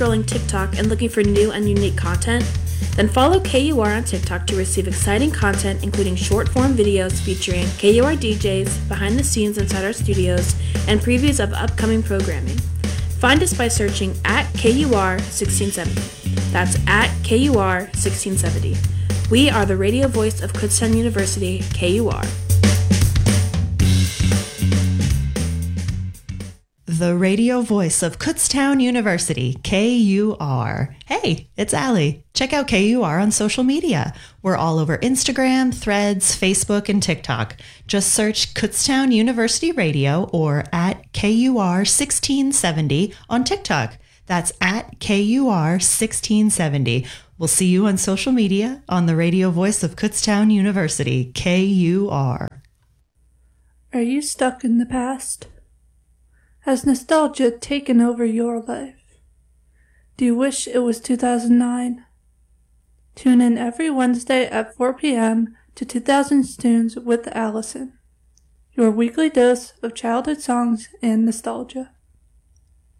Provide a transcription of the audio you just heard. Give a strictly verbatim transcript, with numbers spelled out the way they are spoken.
scrolling TikTok and looking for new and unique content? Then follow K U R on TikTok to receive exciting content including short-form videos featuring K U R D Js, behind the scenes inside our studios, and previews of upcoming programming. Find us by searching at K U R sixteen seventy. That's at K U R sixteen seventy. We are the radio voice of Kutztown University, K U R. The radio voice of Kutztown University, K U R. Hey, it's Allie. Check out K U R on social media. We're all over Instagram, Threads, Facebook, and TikTok. Just search Kutztown University Radio or at K U R sixteen seventy on TikTok. That's at K U R sixteen seventy. We'll see you on social media on the radio voice of Kutztown University, K U R. Are you stuck in the past? Has nostalgia taken over your life? Do you wish it was two thousand nine? Tune in every Wednesday at four p.m. to two thousand Tunes with Allison, your weekly dose of childhood songs and nostalgia.